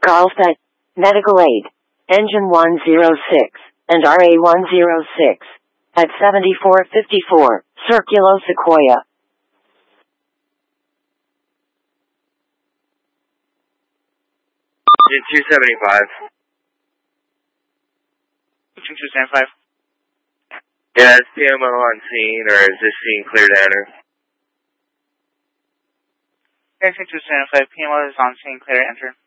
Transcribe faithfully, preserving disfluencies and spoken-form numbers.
Carlsbad, Medical Aid, Engine one oh six, and R A one oh six, at seventy-four fifty-four, Circulo Sequoia. two seventy-five. two seventy-five. Yeah, is P M O on scene, or is this scene clear to enter? two seventy-five, P M O is on scene, clear to enter.